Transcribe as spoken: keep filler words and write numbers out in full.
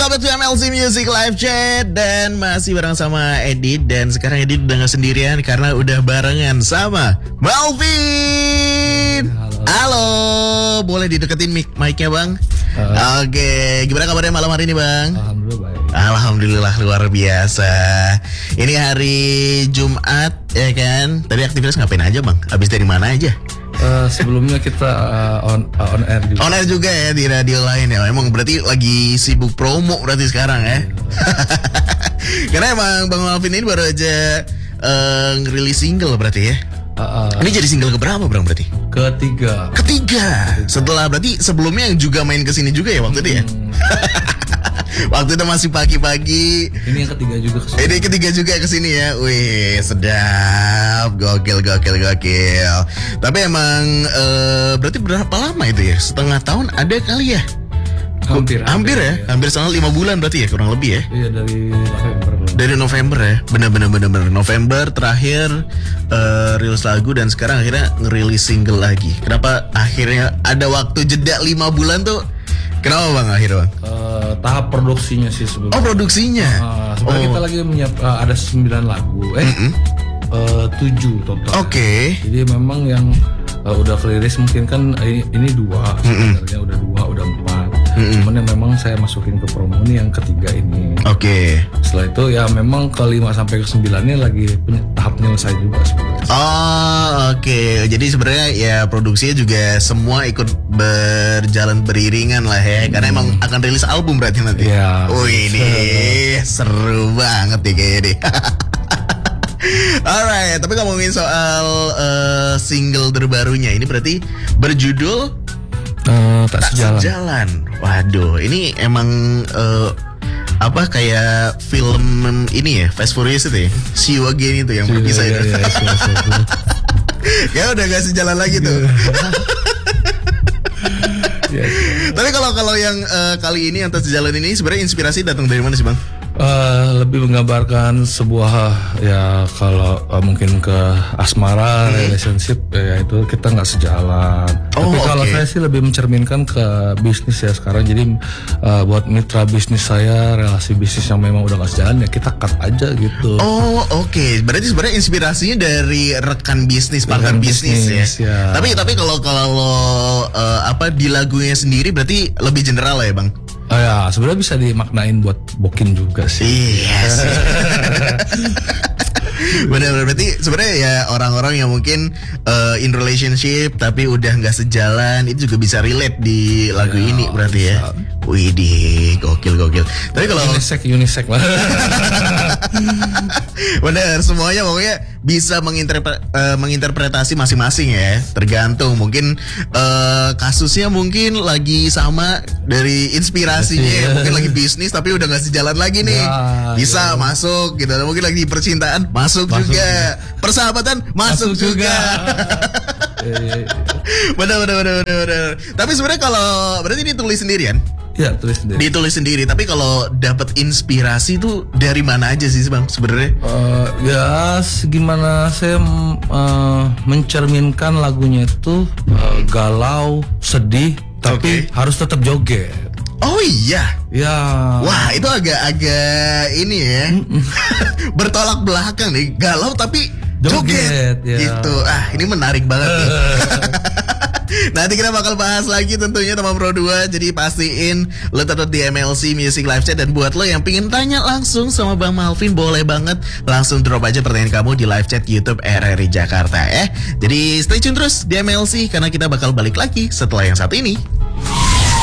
back to M L C Music Live Chat. Dan masih bareng sama Edit. Dan sekarang Edit udah gak sendirian karena udah barengan sama Malvin. Halo, Halo. Boleh dideketin mic mic-nya bang? uh. Oke, gimana kabarnya malam hari ini bang? Alhamdulillah baik. Alhamdulillah luar biasa. Ini hari Jumat ya kan? Tadi aktivitas ngapain aja bang? Habis dari mana aja? Uh, sebelumnya kita uh, on uh, on air juga. On air juga ya di radio lain ya. Emang berarti lagi sibuk promo berarti sekarang ya. Karena emang Bang Malvin ini baru aja uh, ngerilis single berarti ya. Uh, uh, ini jadi single keberapa Bang berarti? Ketiga. Ketiga. Setelah berarti sebelumnya yang juga main kesini juga ya waktu itu ya. Hmm. Waktu itu masih pagi-pagi. Ini yang ketiga juga kesini. Ini ketiga juga kesini ya. Wih sedap. Gokil gokil gokil. Tapi emang uh, berarti berapa lama itu ya? Setengah tahun ada kali ya? Hampir. Hampir ya? ya. Hampir setengah lima bulan berarti ya kurang lebih ya? Iya dari November. Dari November ya? Bener-bener bener-bener November terakhir uh, rilis lagu dan sekarang akhirnya ngerilis single lagi. Kenapa akhirnya ada waktu jeda lima bulan tuh? Kenapa bang akhirnya bang? Uh, tahap produksinya sih sebelumnya. Oh produksinya? Uh, sebenarnya oh. kita lagi menyiap uh, ada sembilan lagu. Eh mm-hmm. uh, tujuh total. Oke. Okay. Jadi memang yang uh, udah keliris mungkin kan ini, ini dua. Mm-hmm. Sebenarnya udah dua, udah empat. Mm-hmm. Cuman yang memang saya masukin ke promo ini yang ketiga ini. Oke. Okay. Setelah itu ya memang ke lima sampai ke sembilan ini lagi penye- tahap penyelesaian juga sebenarnya. Oh oke, okay. Jadi sebenarnya ya produksinya juga semua ikut berjalan beriringan lah ya, hmm. karena emang akan rilis album berarti nanti. Ya. Wih ini seru banget nih kayaknya deh. Alright, tapi ngomongin soal uh, single terbarunya ini berarti berjudul uh, Tak, tak Sejalan. Sejalan. Waduh, ini emang uh, apa kayak film ini ya, Fast Furious itu ya, See You Again itu yang See berpisah ya, itu. Ya, ya, ya, ya udah gak sejalan lagi tuh. ya, ya. Tapi kalau kalau yang uh, kali ini yang Tak Sejalan ini sebenarnya inspirasi datang dari mana sih bang? Uh, lebih menggambarkan sebuah ya kalau uh, mungkin ke asmara, hmm. relationship ya itu kita nggak sejalan. Oh, Tapi kalau okay. saya sih lebih mencerminkan ke bisnis ya sekarang. Jadi uh, buat mitra bisnis saya, relasi bisnis yang memang udah nggak sejalan ya kita cut aja gitu. Oh oke, okay. Berarti sebenarnya inspirasinya dari rekan bisnis, partner bisnis, bisnis ya. ya. Tapi tapi kalau kalau uh, apa di lagunya sendiri berarti lebih general lah ya bang. Oh ya, sebenarnya bisa dimaknain buat bokin juga sih. Iya sih. Benar-benar berarti sebenarnya ya orang-orang yang mungkin uh, in relationship tapi udah nggak sejalan itu juga bisa relate di lagu ya, ini berarti bisa. Ya. Widih, gokil gokil. Tapi kalau unisex unisex lah. Bener, semuanya pokoknya bisa menginterpre- uh, menginterpretasi masing-masing ya. Tergantung mungkin uh, kasusnya mungkin lagi sama dari inspirasinya ya. Mungkin lagi bisnis tapi udah nggak sejalan lagi nih. Ya, bisa ya. Masuk gitu. Mungkin lagi percintaan masuk, masuk juga. juga. Persahabatan masuk, masuk juga. Bener bener bener bener. Tapi sebenarnya kalau berarti ditulis sendirian? Ya, tulis sendiri. Ditulis sendiri. Tapi kalau dapat inspirasi tuh dari mana aja sih bang sebenarnya? Uh, ya, gimana saya uh, mencerminkan lagunya itu uh, galau, sedih, tapi okay. harus tetap joget. Oh iya. Ya. Wah itu agak-agak ini ya. Bertolak belakang nih. Galau tapi joget, joget ya. Gitu. Ah ini menarik banget nih. Nanti kita bakal bahas lagi tentunya teman Pro dua. Jadi pastiin lo tetap di M L C Music Live Chat. Dan buat lo yang pengen tanya langsung sama Bang Malvin, boleh banget langsung drop aja pertanyaan kamu di live chat YouTube R R I Jakarta ya. Jadi stay tune terus di M L C karena kita bakal balik lagi setelah yang satu ini.